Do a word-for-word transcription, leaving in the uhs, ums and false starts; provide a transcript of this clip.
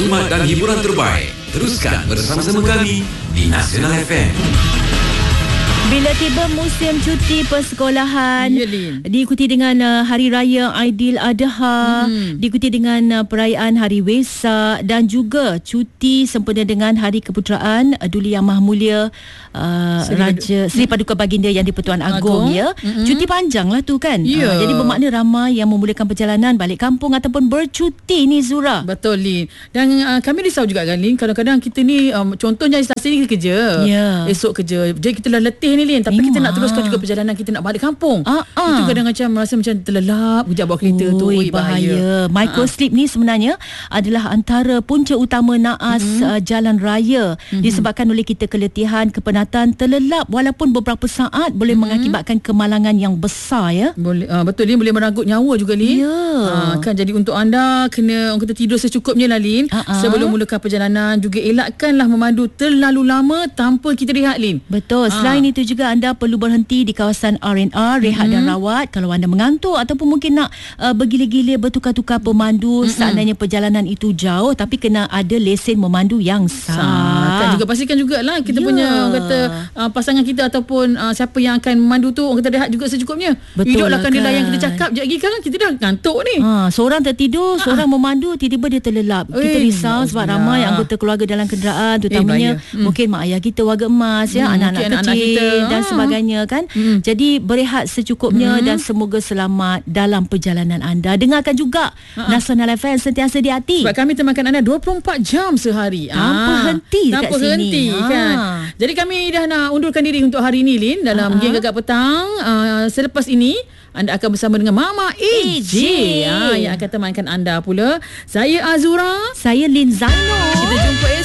maklumat dan hiburan terbaik. Teruskan bersama-sama kami di Nasional F M. Bila tiba musim cuti persekolahan, ya, diikuti dengan uh, Hari Raya Aidiladha, hmm. diikuti dengan uh, perayaan Hari Wesak dan juga cuti sempena dengan Hari Keputeraan Duli Yang Maha Mulia uh, Seri Raja Seri Paduka Baginda Yang di-Pertuan Agong, Agong. ya. Hmm. Cuti panjang lah tu kan. Ya. Uh, jadi bermakna ramai yang memulakan perjalanan balik kampung ataupun bercuti ni, Zura. Betul, Lin. Dan uh, kami risau juga kan, Lin. Kadang-kadang kita ni um, contohnya Selasa ni kita kerja. Ya. Esok kerja. Jadi kita dah letih ni, Lin, tapi Ima. kita nak teruskan juga perjalanan, kita nak balik kampung. Ah, ah. Itu kadang macam merasa macam terlelap kejap bawa kereta. Ui, tu ui, bahaya, bahaya. Micro ah. sleep ni sebenarnya adalah antara punca utama naas mm-hmm. uh, jalan raya, mm-hmm. disebabkan oleh kita keletihan, kepenatan, terlelap walaupun beberapa saat boleh mm-hmm. mengakibatkan kemalangan yang besar, ya. Boleh, uh, betul, Lin, boleh merangkut nyawa juga, Lin. Ya. Uh, kan jadi untuk anda kena orang kata tidur secukupnya lah, Lin. Uh-huh. Sebelum mulakan perjalanan, juga elakkanlah memandu terlalu lama tanpa kita rehat, Lin. Betul. Selain uh. itu juga anda perlu berhenti di kawasan R and R, rehat mm-hmm. dan rawat kalau anda mengantuk ataupun mungkin nak uh, bergila-gila bertukar-tukar pemandu, mm-hmm. seandainya perjalanan itu jauh, tapi kena ada lesen memandu yang sah. sah. Kan juga pastikan jugalah kita yeah. punya kata uh, pasangan kita ataupun uh, siapa yang akan memandu tu orang kata rehat juga secukupnya. Betul lah kan, dia kan. layan kita cakap je lagi kan kita dah ngantuk ni. Ha, seorang tertidur, ha. seorang memandu, tiba-tiba dia terlelap. Eh, kita risau sebab ramai anggota keluarga dalam kenderaan, terutamanya eh, hmm. mungkin mak ayah kita warga emas, ya, hmm, anak-anak kecil anak kita. dan ha. sebagainya kan. Hmm. Jadi berehat secukupnya hmm. dan semoga selamat dalam perjalanan anda. Dengarkan juga ha. Nasional F M sentiasa di hati. Sebab kami temankan anda dua puluh empat jam sehari. Tanpa ha. henti dekat Tanpa sini. henti ha. kan. Jadi kami dah nak undurkan diri untuk hari ini, Lin, dalam Game Gagak Petang. Uh, selepas ini anda akan bersama dengan Mama E J ha, yang akan temankan anda pula. Saya Azura. Saya Lin Zainal. Kita jumpa